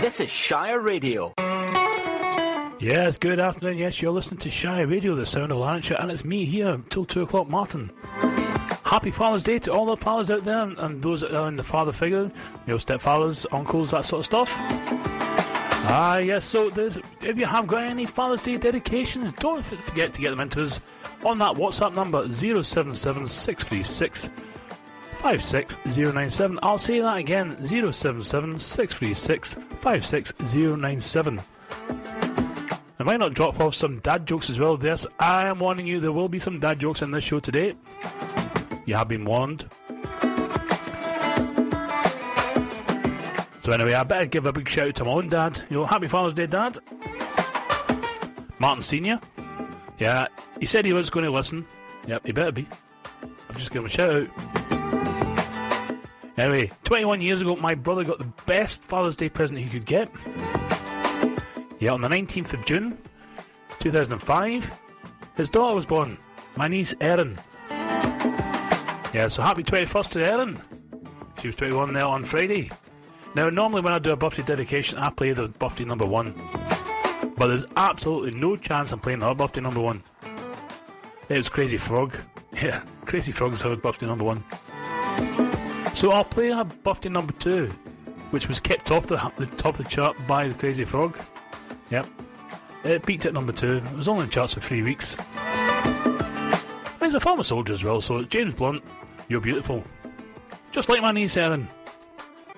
This is Shire Radio. Yes, good afternoon. Yes, you're listening to Shire Radio, the sound of Lanarkshire, and it's me here till 2 o'clock, Martin. Happy Father's Day to all the fathers out there and those that are in the father figure, stepfathers, uncles, that sort of stuff. Yes, so if you have got any Father's Day dedications, don't forget to get them into us on that WhatsApp number, 077 636 56097. I'll say that again, 077 636 56097. I might not drop off some dad jokes as well. Yes, I am warning you, there will be some dad jokes in this show today. You have been warned. So anyway, I better give a big shout out to my own dad. Happy Father's Day, Dad. Martin Senior. Yeah, he said he was going to listen. Yep, he better be. I've just given him a shout out. Anyway, 21 years ago, my brother got the best Father's Day present he could get. Yeah, on the 19th of June, 2005, his daughter was born, my niece Erin. Yeah, so happy 21st to Erin. She was 21 there on Friday. Now, normally when I do a birthday dedication, I play the birthday number 1. But there's absolutely no chance I'm playing her birthday number 1. It was Crazy Frog. Yeah, Crazy Frog's her birthday number 1. So I'll play her birthday number 2, which was kept off the top of the chart by the Crazy Frog. Yep. It peaked at number 2. It was only in charts for 3 weeks. And he's a former soldier as well, so it's James Blunt, You're Beautiful. Just like my niece Erin.